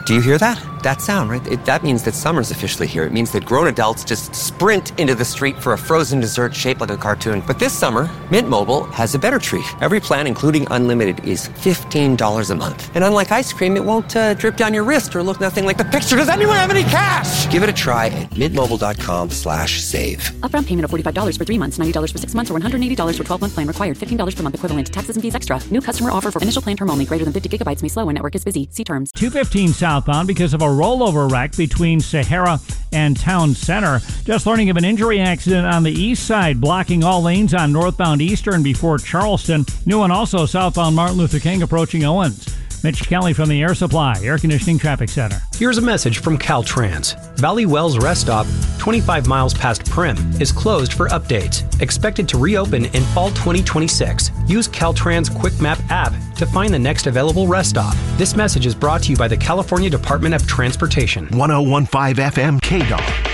Do you hear that? That sound, right? That means that summer's officially here. It means that grown adults just sprint into the street for a frozen dessert shaped like a cartoon. But this summer, Mint Mobile has a better treat. Every plan, including unlimited, is $15 a month. And unlike ice cream, it won't drip down your wrist or look nothing like the picture. Does anyone have any cash? Give it a try at mintmobile.com/save. Upfront payment of $45 for 3 months, $90 for 6 months, or $180 for 12-month plan required. $15 per month equivalent. Taxes and fees extra. New customer offer for initial plan term only. Greater than 50 gigabytes may slow when network is busy. See terms. 215 southbound because of a rollover wreck between Sahara and Town Center. Just learning of an injury accident on the east side, blocking all lanes on northbound Eastern before Charleston. New one also southbound Martin Luther King approaching Owens. Mitch Kelly from the Air Supply Air Conditioning Traffic Center. Here's a message from Caltrans. Valley Wells Rest Stop, 25 miles past Prim, is closed for updates. Expected to reopen in fall 2026. Use Caltrans Quick Map app to find the next available rest stop. This message is brought to you by the California Department of Transportation. 101.5 FM KDAW.